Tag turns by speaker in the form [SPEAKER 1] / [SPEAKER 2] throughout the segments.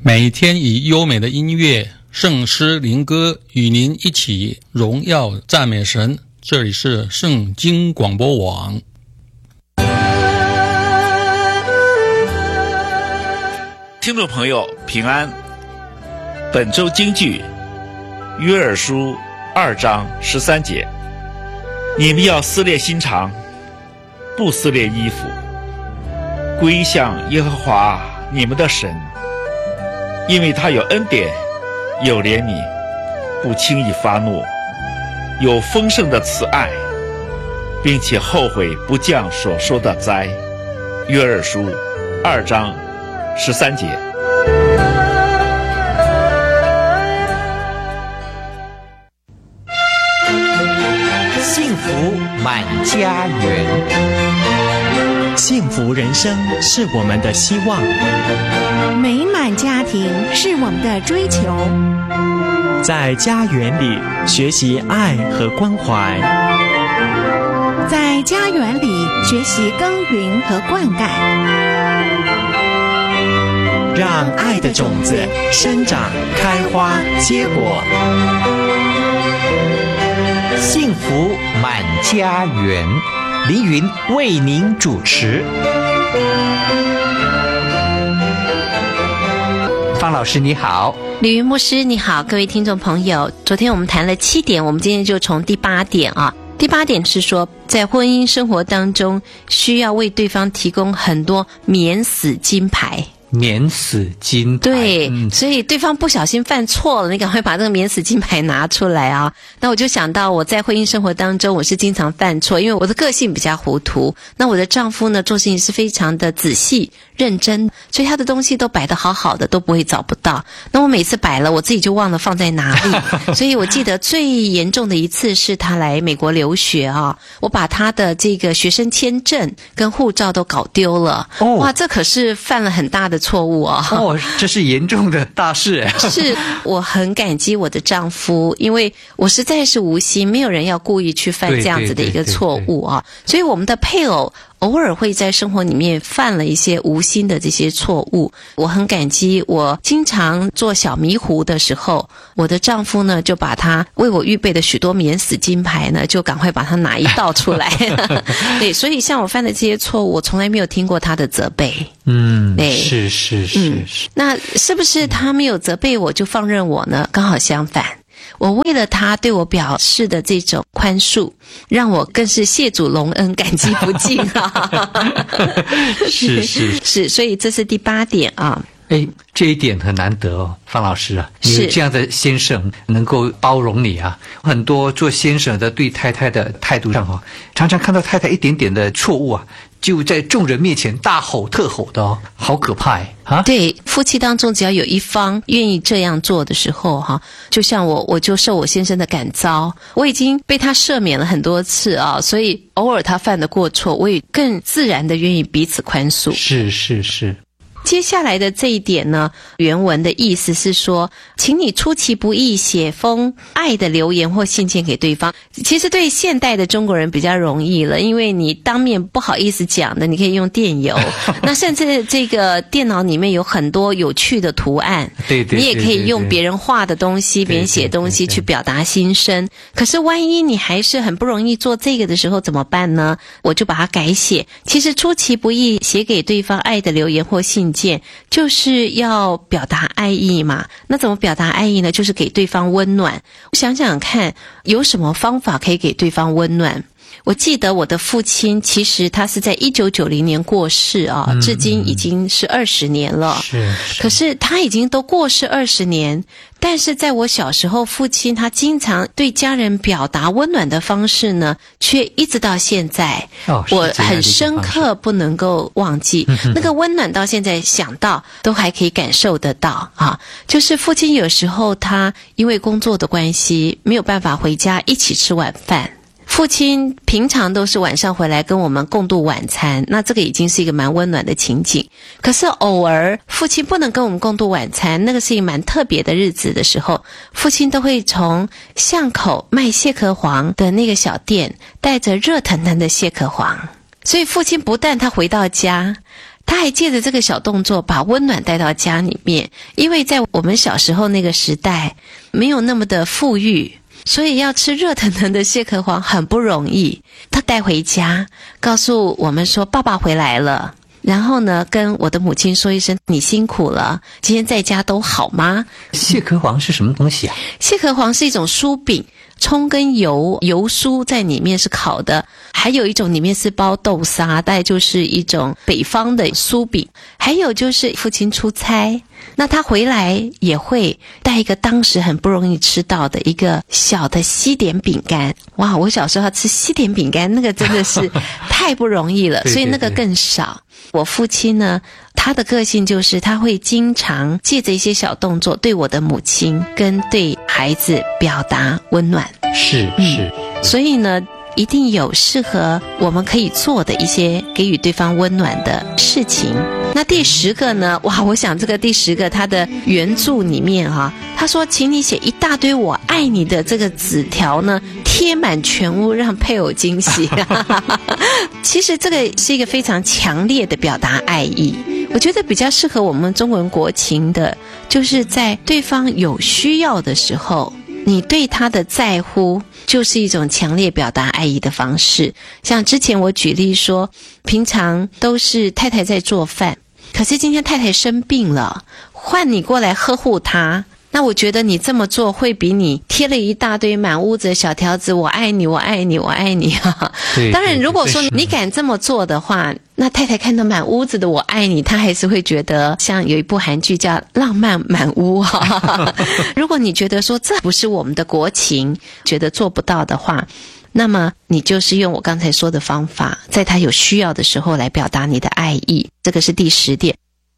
[SPEAKER 1] 每天以优美的音乐、圣诗灵歌与您一起荣耀赞美神。这里是圣经广播网。
[SPEAKER 2] 听众朋友平安，本周京剧约珥书2章13节，你们要撕裂心肠，不撕裂衣服，归向耶和华你们的神，因为他有恩典，有怜悯，不轻易发怒，有丰盛的慈爱，并且后悔不降所说的灾。约珥书2章13节。
[SPEAKER 3] 幸福满家园，
[SPEAKER 4] 幸福人生是我们的希望，
[SPEAKER 5] 美满家庭是我们的追求。
[SPEAKER 4] 在家园里学习爱和关怀，
[SPEAKER 5] 在家园里学习耕耘和灌溉，
[SPEAKER 4] 让爱的种子生长、开花、结果。
[SPEAKER 3] 幸福满家园，凌云为您主持。方老师你好。
[SPEAKER 6] 吕云牧师你好，各位听众朋友，昨天我们谈了7点，我们今天就从第8点啊。第8点是说，在婚姻生活当中需要为对方提供很多免死金牌。
[SPEAKER 3] 免死金牌，
[SPEAKER 6] 对，所以对方不小心犯错了，你赶快把这个免死金牌拿出来啊。那我就想到我在婚姻生活当中，我是经常犯错，因为我的个性比较糊涂。那我的丈夫呢，做事情是非常的仔细认真，所以他的东西都摆得好好的，都不会找不到。那我每次摆了，我自己就忘了放在哪里。所以我记得最严重的一次是他来美国留学啊，我把他的这个学生签证跟护照都搞丢了。哇，这可是犯了很大的错误啊！
[SPEAKER 3] 这是严重的大事。
[SPEAKER 6] 是，我很感激我的丈夫，因为我实在是无心，没有人要故意去犯这样子的一个错误啊。所以我们的配偶偶尔会在生活里面犯了一些无心的这些错误，我很感激。我经常做小迷糊的时候，我的丈夫呢就把他为我预备的许多免死金牌呢，就赶快把它拿一道出来。对，所以像我犯的这些错误，我从来没有听过他的责备。对，
[SPEAKER 3] 是。
[SPEAKER 6] 那是不是他没有责备我就放任我呢？刚好相反，我为了他对我表示的这种宽恕，让我更是谢主隆恩，感激不尽啊！是，所以这是第8点啊。
[SPEAKER 3] 这一点很难得哦，方老师啊，你有这样的先生能够包容你啊。很多做先生的对太太的态度上常常看到太太一点点的错误啊，就在众人面前大吼特吼的好可怕啊！
[SPEAKER 6] 对，夫妻当中只要有一方愿意这样做的时候就像我就受我先生的感召，我已经被他赦免了很多次啊，所以偶尔他犯的过错，我也更自然的愿意彼此宽恕。
[SPEAKER 3] 是。
[SPEAKER 6] 接下来的这一点呢，原文的意思是说，请你出其不意写封爱的留言或信件给对方。其实对现代的中国人比较容易了，因为你当面不好意思讲的，你可以用电邮。那甚至这个电脑里面有很多有趣的图案，
[SPEAKER 3] 对，
[SPEAKER 6] 你也可以用别人画的东西、别人写的东西去表达心声。可是万一你还是很不容易做这个的时候怎么办呢？我就把它改写。其实出其不意写给对方爱的留言或信件，就是要表达爱意嘛。那怎么表达爱意呢？就是给对方温暖。想想看，有什么方法可以给对方温暖？我记得我的父亲，其实他是在1990年过世啊，至今已经是20年了。
[SPEAKER 3] 是。
[SPEAKER 6] 可是他已经都过世20年，但是在我小时候，父亲他经常对家人表达温暖的方式呢，却一直到现在，我很深刻不能够忘记。那个温暖到现在想到都还可以感受得到啊。就是父亲有时候他因为工作的关系没有办法回家一起吃晚饭。父亲平常都是晚上回来跟我们共度晚餐，那这个已经是一个蛮温暖的情景。可是偶尔父亲不能跟我们共度晚餐，那个是一个蛮特别的日子的时候，父亲都会从巷口卖蟹壳黄的那个小店带着热腾腾的蟹壳黄。所以父亲不但他回到家， 他还借着这个小动作把温暖带到家里面。因为在我们小时候那个时代没有那么的富裕，所以要吃热腾腾的蟹壳黄很不容易。他带回家告诉我们说爸爸回来了，然后呢跟我的母亲说一声你辛苦了，今天在家都好吗？
[SPEAKER 3] 蟹壳黄是什么东西啊？
[SPEAKER 6] 蟹壳黄是一种酥饼，葱跟油酥在里面是烤的，还有一种里面是包豆沙，大概就是一种北方的酥饼。还有就是父亲出差，那他回来也会带一个当时很不容易吃到的一个小的西点饼干。哇，我小时候要吃西点饼干，那个真的是太不容易了，所以那个更少。我父亲呢，他的个性就是他会经常借着一些小动作对我的母亲跟对孩子表达温暖。
[SPEAKER 3] 是，
[SPEAKER 6] 所以呢一定有适合我们可以做的一些给予对方温暖的事情。那第10个呢，哇，我想这个第10个他的原著里面他说请你写一大堆我爱你的这个纸条呢，贴满全屋让配偶惊喜。其实这个是一个非常强烈的表达爱意，我觉得比较适合我们中国人国情的，就是在对方有需要的时候，你对他的在乎就是一种强烈表达爱意的方式。像之前我举例说，平常都是太太在做饭，可是今天太太生病了，换你过来呵护她，那我觉得你这么做会比你贴了一大堆满屋子的小条子我爱你我爱你我爱你当然如果说你敢这么做的话，那太太看到满屋子的我爱你，她还是会觉得像有一部韩剧叫浪漫满屋如果你觉得说这不是我们的国情，觉得做不到的话，那么你就是用我刚才说的方法，在他有需要的时候来表达你的爱意。这个是第10点。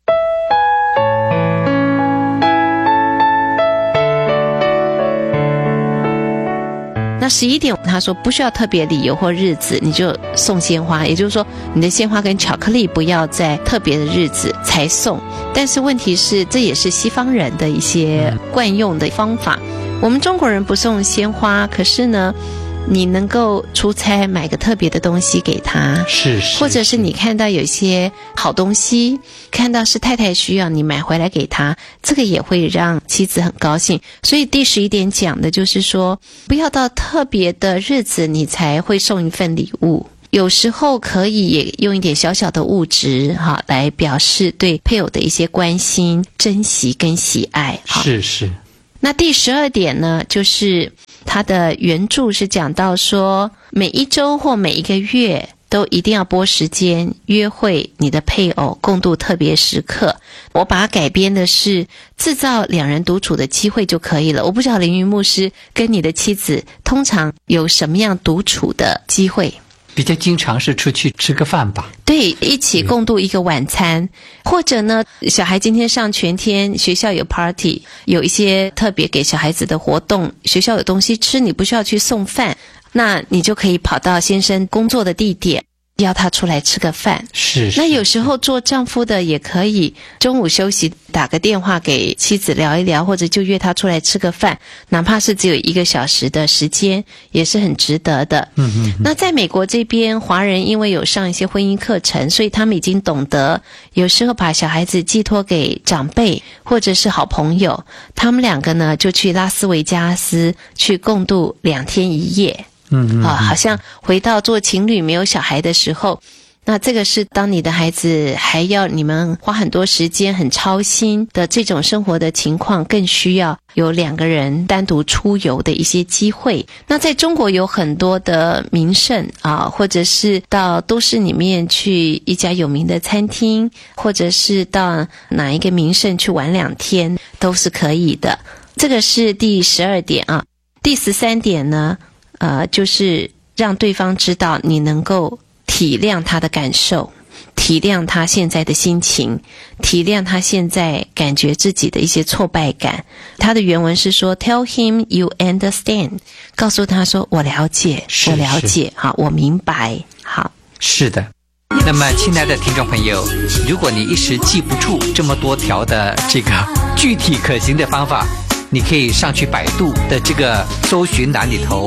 [SPEAKER 6] 那11点他说不需要特别理由或日子你就送鲜花，也就是说你的鲜花跟巧克力不要在特别的日子才送。但是问题是这也是西方人的一些惯用的方法，我们中国人不送鲜花，可是呢你能够出差买个特别的东西给他，
[SPEAKER 3] 是，
[SPEAKER 6] 或者是你看到有些好东西，看到是太太需要，你买回来给他，这个也会让妻子很高兴。所以第11点讲的就是说，不要到特别的日子你才会送一份礼物，有时候可以也用一点小小的物质来表示对配偶的一些关心、珍惜跟喜爱。
[SPEAKER 3] 是。
[SPEAKER 6] 那第12点呢，就是它的原著是讲到说，每一周或每一个月都一定要拨时间约会你的配偶，共度特别时刻。我把它改编的是制造2人独处的机会就可以了。我不知道凌云牧师跟你的妻子通常有什么样独处的机会？
[SPEAKER 3] 比较经常是出去吃个饭吧，
[SPEAKER 6] 对，一起共度一个晚餐，或者呢小孩今天上全天，学校有 party， 有一些特别给小孩子的活动，学校有东西吃，你不需要去送饭，那你就可以跑到先生工作的地点，邀他出来吃个饭。
[SPEAKER 3] 是。
[SPEAKER 6] 那有时候做丈夫的也可以中午休息打个电话给妻子聊一聊，或者就约他出来吃个饭，哪怕是只有1个小时的时间，也是很值得的。那在美国这边，华人因为有上一些婚姻课程，所以他们已经懂得有时候把小孩子寄托给长辈或者是好朋友，他们2个呢就去拉斯维加斯去共度2天1夜。好像回到做情侣没有小孩的时候，那这个是当你的孩子还要你们花很多时间很操心的这种生活的情况，更需要有2个人单独出游的一些机会。那在中国有很多的名胜或者是到都市里面去一家有名的餐厅，或者是到哪一个名胜去玩2天都是可以的。这个是第12点第13点呢就是让对方知道你能够体谅他的感受，体谅他现在的心情，体谅他现在感觉自己的一些挫败感。他的原文是说 Tell him you understand， 告诉他说我了解，我了解，我明白。好，
[SPEAKER 3] 是的。那么亲爱的听众朋友，如果你一时记不住这么多条的这个具体可行的方法，你可以上去百度的这个搜寻栏里头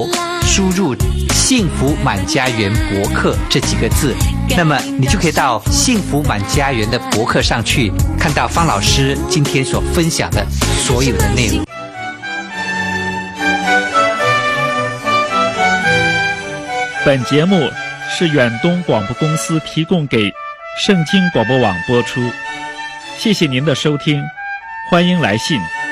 [SPEAKER 3] 输入幸福满家园博客这几个字，那么你就可以到幸福满家园的博客上去看到方老师今天所分享的所有的内容。
[SPEAKER 2] 本节目是远东广播公司提供给圣经广播网播出，谢谢您的收听，欢迎来信。